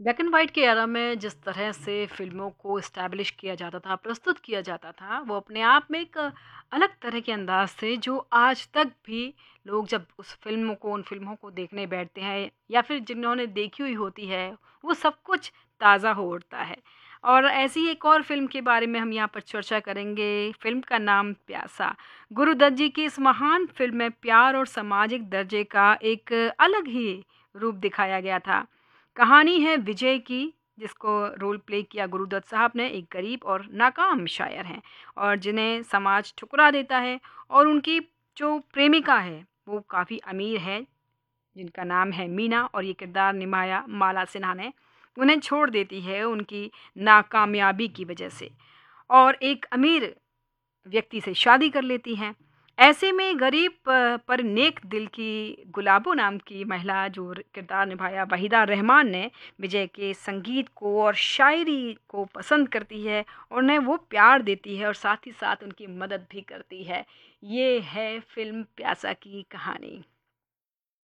Black and white के era में जिस तरह से फ़िल्मों को एस्टैब्लिश किया जाता था, प्रस्तुत किया जाता था, वो अपने आप में एक अलग तरह के अंदाज़ से जो आज तक भी लोग जब उन फ़िल्मों को देखने बैठते हैं या फिर जिन्होंने देखी हुई होती है, वो सब कुछ ताज़ा हो उठता है। और ऐसी ही एक और फ़िल्म के बारे में हम यहाँ पर चर्चा करेंगे, फ़िल्म का नाम प्यासा। गुरुदत्त जी की इस महान फ़िल्म में प्यार और सामाजिक दर्जे का एक अलग ही रूप दिखाया गया था। कहानी है विजय की, जिसको रोल प्ले किया गुरुदत्त साहब ने। एक गरीब और नाकाम शायर हैं और जिन्हें समाज ठुकरा देता है, और उनकी जो प्रेमिका है वो काफ़ी अमीर है, जिनका नाम है मीना, और ये किरदार निभाया माला सिन्हा ने। उन्हें छोड़ देती है उनकी नाकामयाबी की वजह से, और एक अमीर व्यक्ति से शादी कर लेती हैं। ऐसे में गरीब पर नेक दिल की गुलाबो नाम की महिला, जो किरदार निभाया वहीदा रहमान ने, विजय के संगीत को और शायरी को पसंद करती है और उन्हें वो प्यार देती है और साथ ही साथ उनकी मदद भी करती है। ये है फ़िल्म प्यासा की कहानी।